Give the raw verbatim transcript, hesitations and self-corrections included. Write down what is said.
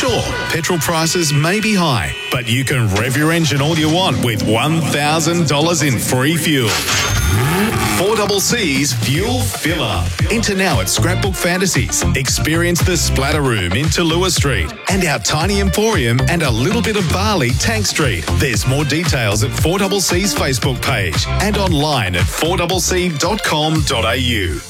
Sure, petrol prices may be high, but you can rev your engine all you want with one thousand dollars in free fuel. four C C's Fuel Filler. Enter now at Scrapbook Fantasies. Experience the Splatter Room in Tallulah Street and our Tiny Emporium and a little bit of barley Tank Street. There's more details at four C C's Facebook page and online at four c c dot com dot a u.